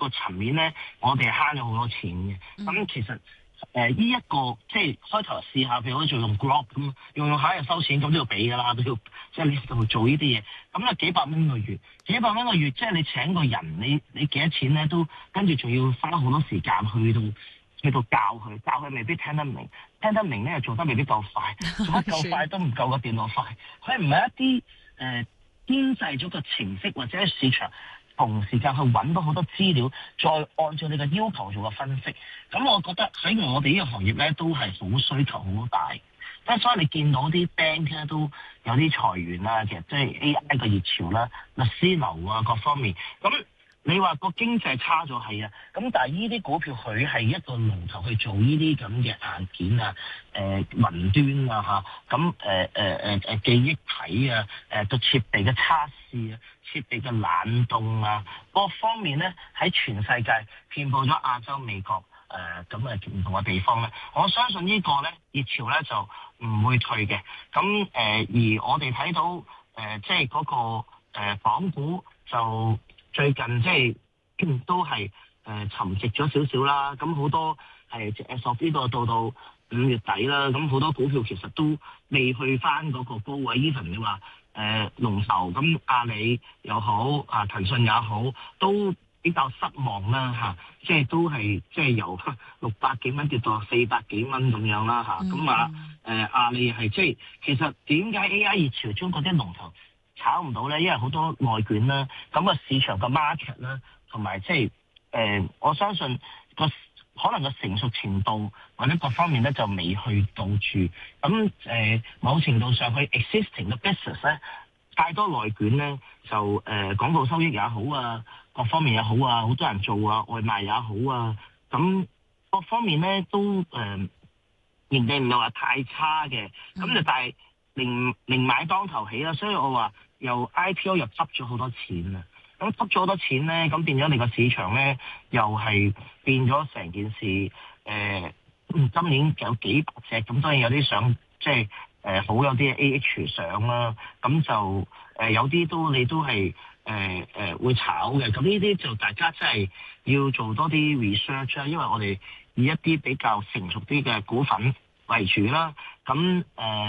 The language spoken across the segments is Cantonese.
個層面咧，我哋慳咗好多錢嘅。咁其實呢一個即係開頭試下，譬如好似用 Grok 咁，用下又收錢，咁都要俾㗎啦，都要即係你度做呢啲嘢。咁啊幾百蚊個月，幾百蚊個月，即係你請個人，你幾多錢咧？都跟住仲要花好多時間去到教佢未必聽得明，聽得明咧又做得未必夠快，做得夠快都唔夠個電腦快。佢唔係一啲編製咗個程式或者市場同時間去揾到好多資料，再按照你嘅要求做個分析。咁我覺得喺我哋呢個行業咧，都係好需求好大。即係所以你見到啲 bank 咧都有啲裁員啊，其實即係 AI 嘅熱潮啦、律師樓啊各方面。咁你話個經濟差咗係啊，咁但係呢啲股票佢係一個龍頭去做呢啲咁嘅硬件啊、雲端啊咁記憶體啊、個設備嘅測試啊、設備嘅冷凍啊，各方面咧喺全世界遍佈咗亞洲、美國唔同嘅地方咧，我相信呢個咧熱潮咧就唔會退嘅。咁而我哋睇到即係嗰個港股就最近即係都係沉寂咗少少啦。咁好多係索呢個到5月底啦。咁好多股票其實都未去翻嗰個高位。even 你話龍頭咁阿里又好騰訊也好，都比較失望啦即係都係即係由600幾蚊跌到400幾蚊咁樣啦咁阿里係即係其實點解 AI 熱潮中國啲龍頭炒唔到咧？因為好多內卷啦，咁啊市場嘅 market 啦，同埋即係我相信可能個成熟程度或者各方面咧就未去到住。咁某程度上佢 existing 嘅 business 咧太多內卷咧，就廣告收益也好啊，各方面也好啊，好多人做啊，外賣也好啊，咁各方面咧都盈利唔係話太差嘅。咁就但係寧買當頭起啦，所以我話由 IPO 又執咗好多錢啊。咁執咗好多錢咧，咁變咗你個市場咧又係變咗成件事。今年有幾百隻，咁當然有啲想即係好有啲 AH 上啦，咁就有啲你都係會炒嘅。咁呢啲就大家真係要做多啲 research 啦，因為我哋以一啲比較成熟啲嘅股份為主啦。咁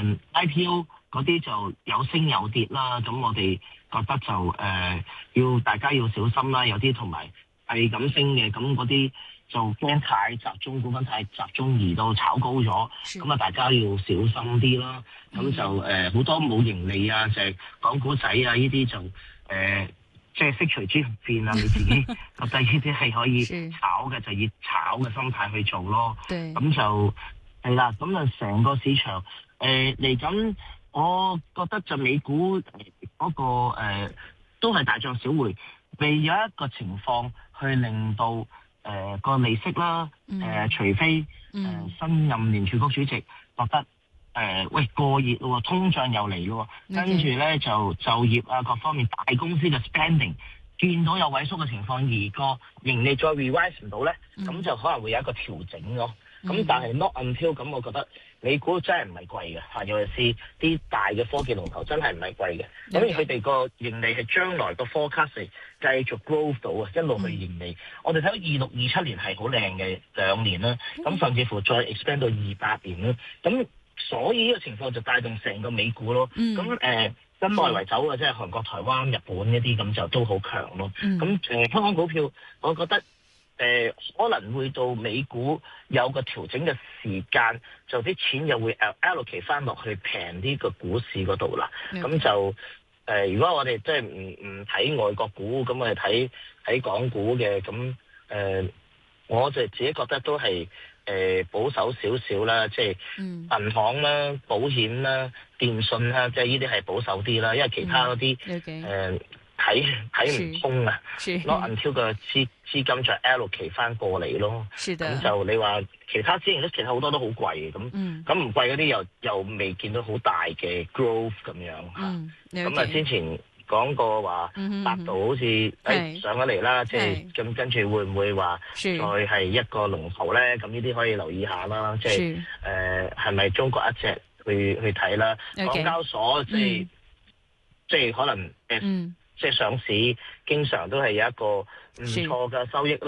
IPO 嗰啲就有升有跌啦。咁我哋覺得就大家要小心啦。有啲同埋係咁升嘅，咁嗰啲就驚太集中，股份太集中而到炒高咗，咁大家要小心啲啦。咁就好多冇盈利啊，就係港股仔啊呢啲就即係悉隨尊便啊，你自己覺得呢啲係可以炒嘅，就以炒嘅心態去做咯。咁就係啦。咁啊成個市場嚟緊，我覺得就美股嗰個都係大漲小回，未有一個情況去令到個利息啦，除非新任聯儲局主席覺得喂過熱咯，通脹又嚟咯，跟住咧就業啊各方面大公司嘅 spending 見到有萎縮嘅情況，而個盈利再 revise 唔到咧，咁就可能會有一個調整咯。咁但係 not until 咁，我覺得美股真係唔係貴嘅，尤其是啲大嘅科技龍頭真係唔係貴嘅。咁而佢哋個盈利係將來個 forecast 係繼續 growth 到啊，一路去盈利。我哋睇到26、27年係好靚嘅2年啦，咁甚至乎再 expand 到28年啦。咁所以呢個情況就帶動成個美股咯。咁跟外圍走嘅即係韓國、台灣、日本一啲咁就都好強咯。咁香港股票，我覺得可能會到美股有個調整嘅時間，就啲錢又會 allocate 翻落去平啲個股市嗰度啦。咁就如果我哋即係唔睇外國股，咁我哋睇港股嘅，咁我就自己覺得都係保守少少啦，即係銀行啦、保險啦、電信啦，即係呢啲係保守啲啦，因為其他嗰啲睇唔通啊，攞 until 個資金再 allocate 翻過嚟咯。咁就你話其他資源其實好多都好貴嘅，咁唔貴嗰啲又未見到好大嘅 growth 咁樣。咁之前講過話百度好似上咗嚟啦，即係咁跟住會唔會話再係一個龍頭咧？咁呢啲可以留意下啦，即係係咪中國一隻去睇啦？港交所即係可能即係上市經常都係有一個唔錯嘅收益啦。